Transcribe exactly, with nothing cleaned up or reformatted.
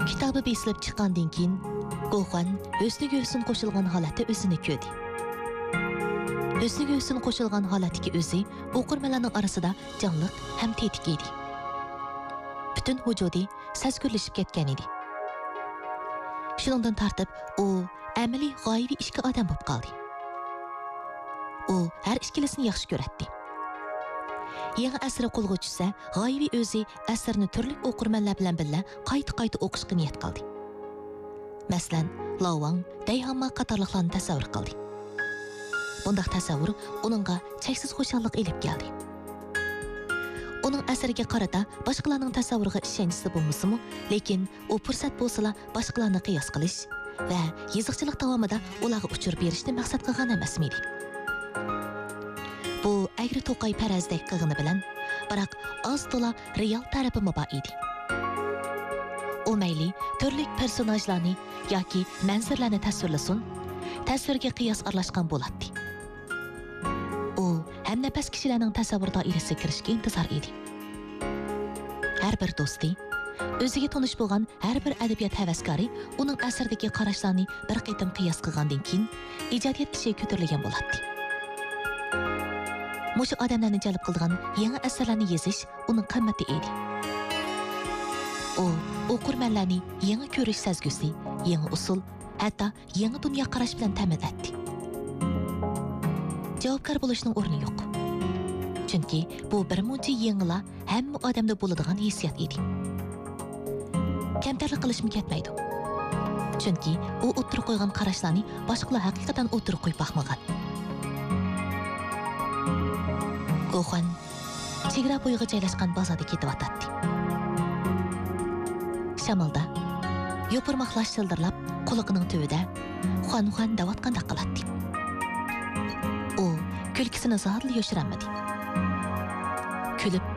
Kitabı besilib chiqqandan keyin Goxan o'sniga o'sin qo'shilgan holatda o'zini ko'rdi. O'sniga o'sin qo'shilgan holatdagi o'zi o'qirmanlarning orasida jonliq ham tetik edi. Butun vujudi sazgurlashib ketgan edi. Shuningdan tartib u amaliy g'oyaviy ishga odam bo'lib qoldi. U har ikkilisini yaxshi ko'radi. Yangi asri qo'lga tushsa, g'oyaviy o'zi asrni turli o'qirmanlar bilan birga qayta-qayta o'qishga niyat qildi. Masalan, Lavang, Dayhamma qatorliqlarni tasavvur qildi. Bundaq tasavvur uningga cheksiz xushallik elib keldi. Uning asariga qarata boshqalarning tasavvuriga ishonchisi bo'lmasa-mu, lekin u fursat bo'lsa-la boshqalarni qiyos qilish va yiziqchilik davomida ularga uchur berishni maqsad qilgan emasmidi. Bu agri to'qay parazdek qilg'ini bilan, biroq oz to'la real tarafi bor edi. U mayli turli personajlarni yoki manzarlarni tasvirlasin, tasvirga qiyos aralashgan bo'ladi. U ham nafas kishilarning tasavvur doirasiga kirishga intizor edi. Har bir do'sti, o'ziga tonish bo'lgan har bir adabiyot havaskori uning asardagi qarashlarni bir qitim qiyos qilgandan keyin ijodiyat ishi ko'tarilgan bo'ladi. Mushu odamlarni jalb qilgan yangi asarlarni yozish uning qimmati edi. U o'qirmanlarni yangi ko'rish sezgusi, yangi usul, hatto yangi dunyo qarash bilan ta'min etdi. Javobgar bo'lishning o'rni yo'q. Chunki bu bir muncha yangilar hamma odamda bo'ladigan hissiyat edi. Kamtarlik qilishmi ketmaydi. Chunki u o'tirib qo'ygan qarashlarni boshqalar haqiqatan o'tirib qo'yib baxmagan. Goxan chegara bo'yiga joylashgan bozorda ketyotdi. Shamolda yo'pirmoqlar shildirlab quloqining tubida xon-xon davatqandek qiladi. U kulkisini zodli yoshirmadi. Kulib